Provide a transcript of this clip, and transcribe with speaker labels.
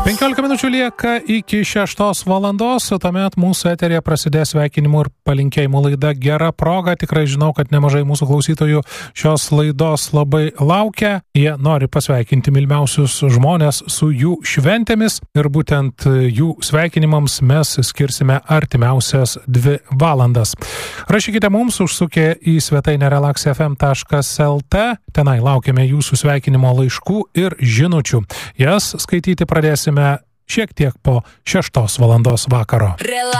Speaker 1: 15 minučių lieka iki 6 valandos, tuomet mūsų eterėje prasidės sveikinimų ir palinkėjimų laida Gera proga. Tikrai žinau, kad nemažai mūsų klausytojų šios laidos labai laukia. Jie nori pasveikinti mylimiausius žmonės su jų šventėmis ir būtent jų sveikinimams mes skirsime artimiausias 2 valandas. Rašykite mums, užsukę į svetainę relaxfm.lt. Tenai laukiame jūsų sveikinimo laiškų ir žinučių. Jas skaityti pradėsime šiek tiek po 6 valandos vakaro.